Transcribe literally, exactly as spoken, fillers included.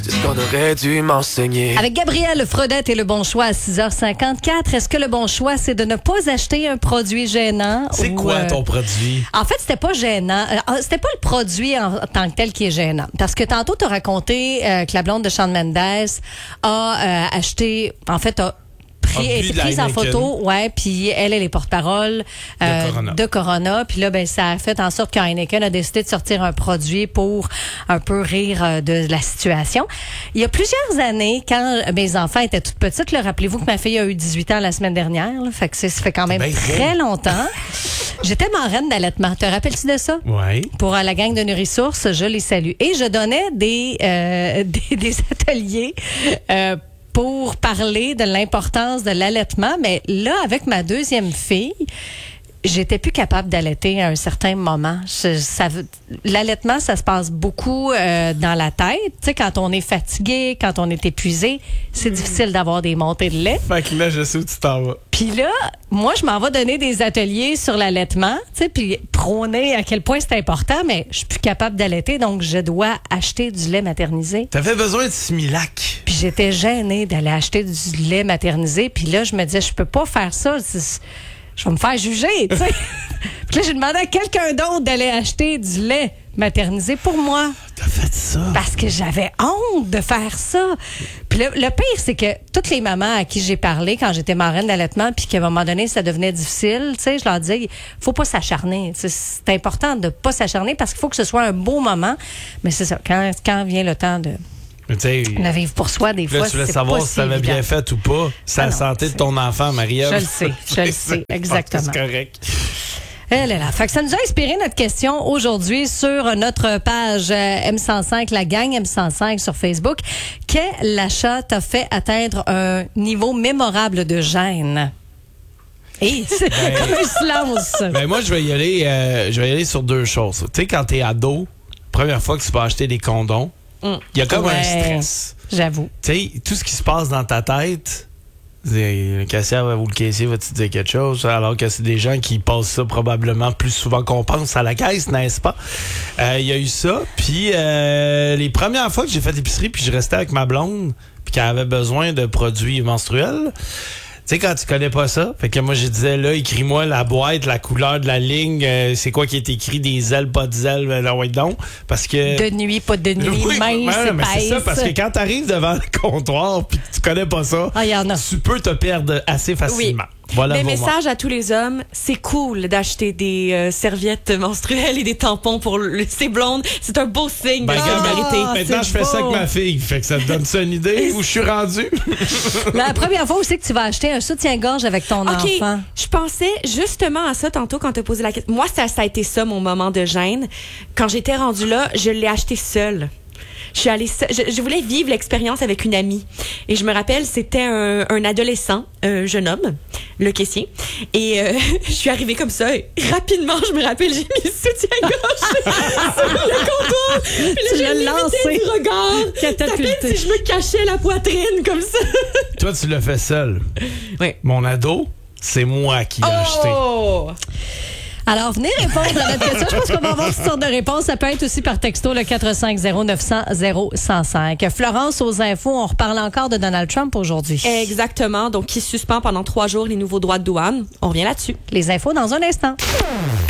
C'est ce qu'on aurait dû m'enseigner. Avec Gabrielle Frodette et le bon choix à six heures cinquante-quatre, est-ce que le bon choix, c'est de ne pas acheter un produit gênant? C'est ou, quoi euh, ton produit? En fait, c'était pas gênant. Euh, c'était pas le produit en tant que tel qui est gênant. Parce que tantôt, tu as raconté euh, que la blonde de Shawn Mendes a euh, acheté, en fait, a pris, A bu été de la prise en Heineken. photo, ouais, puis elle, elle est porte-parole euh, De Corona. de Corona. Puis là, ben, ça a fait en sorte que Heineken a décidé de sortir un produit pour un peu rire euh, de la situation. Il y a plusieurs années, quand mes enfants étaient toutes petites, là, rappelez-vous que ma fille a eu dix-huit ans la semaine dernière, là, fait que c'est- ça fait quand même Ben, très longtemps. J'étais marraine d'allaitement. Te rappelles-tu de ça? Oui. Pour euh, la gang de Nourrissources, je les salue. Et je donnais des, euh, des, des ateliers euh, pour parler de l'importance de l'allaitement. Mais là, avec ma deuxième fille, j'étais plus capable d'allaiter à un certain moment. Je, ça, veut- l'allaitement, ça se passe beaucoup euh, dans la tête. Tu sais, quand on est fatigué, quand on est épuisé, c'est difficile d'avoir des montées de lait. Fait que là, je sais où tu t'en vas. Puis là, moi, je m'en vais donner des ateliers sur l'allaitement, tu sais, puis prôner à quel point c'est important, mais je suis plus capable d'allaiter, donc je dois acheter du lait maternisé. T'avais besoin de Similac. Puis j'étais gênée d'aller acheter du lait maternisé, puis là, je me disais, je peux pas faire ça, c'est- je vais me faire juger, tu sais. Puis là, j'ai demandé à quelqu'un d'autre d'aller acheter du lait maternisé pour moi. T'as fait ça? Parce que j'avais honte de faire ça. Puis le, le pire, c'est que toutes les mamans à qui j'ai parlé quand j'étais marraine d'allaitement, puis qu'à un moment donné, ça devenait difficile, tu sais, je leur disais, faut pas s'acharner. Tu sais, c'est important de pas s'acharner parce qu'il faut que ce soit un beau moment. Mais c'est ça, quand, quand vient le temps de, Mais tu sais, de vivre pour soi, des là, fois, tu voulais c'est savoir pas si si t'avais évident. bien fait ou pas. C'est Ah la non, santé de c'est- ton enfant, Marie-Ève. Je le sais, je le sais, exactement. C'est correct. Eh là là. Fait que ça nous a inspiré notre question aujourd'hui sur notre page euh, M cent cinq, la gang M cent cinq sur Facebook. Quel achat t'a fait atteindre un niveau mémorable de gêne? Et c'est comme un silence. Ben moi, je vais y aller, euh, je vais y aller sur deux choses. Tu sais, quand t'es ado, première fois que tu vas acheter des condoms, il y a comme Ouais. un stress. J'avoue. Tu sais, tout ce qui se passe dans ta tête, c'est- le caissière ou le caissier va te dire quelque chose, alors que c'est des gens qui passent ça probablement plus souvent qu'on pense à la caisse, n'est-ce pas? Euh, Il y a eu ça. Puis euh, les premières fois que j'ai fait l'épicerie, puis je restais avec ma blonde, puis qu'elle avait besoin de produits menstruels, tu sais, quand tu connais pas ça, fait que moi, je disais, là, écris-moi la boîte, la couleur de la ligne, euh, c'est quoi qui est écrit, des ailes, pas des ailes, là, ouais, donc, parce que... De nuit, pas de nuit, Oui, mince, ouais, mais c'est ça, épaisse. parce que quand t'arrives devant le comptoir puis que tu connais pas ça, Ah, il y en a. tu peux te perdre assez facilement. Voilà Mais pour moi. message à tous les hommes, c'est cool d'acheter des euh, serviettes menstruelles et des tampons pour le- ses blondes. C'est un beau signe Ben, de regarde, solidarité. Ah, maintenant, c'est je fais ça beau. avec ma fille. Fait que ça te donne ça une idée où je suis rendu? La première fois aussi que tu vas acheter un soutien-gorge avec ton OK, enfant. je pensais justement à ça tantôt quand tu as posé la question. Moi, ça, ça a été ça, mon moment de gêne. Quand j'étais rendue là, je l'ai acheté seule. Je suis allée, se- je, je voulais vivre l'expérience avec une amie. Et je me rappelle, c'était un, un adolescent, un jeune homme, le caissier. Et euh, je suis arrivée comme ça. Et rapidement, je me rappelle, j'ai mis le soutien-gorge sur le comptoir. Puis là, Tu j'ai l'as limité lancé. du regard. Catapulté. T'appelles si je me cachais la poitrine comme ça. Toi, tu l'as fait seul. Oui. Mon ado, c'est moi qui l'ai acheté. Oh! Alors, venez répondre à notre question. Je pense qu'on va avoir toutes sortes de réponses. Ça peut être aussi par texto, le quatre cinq zéro neuf zéro zéro zéro cinq. Florence, aux infos, on reparle encore de Donald Trump aujourd'hui. Exactement. Donc, qui suspend pendant trois jours les nouveaux droits de douane. On revient là-dessus. Les infos dans un instant.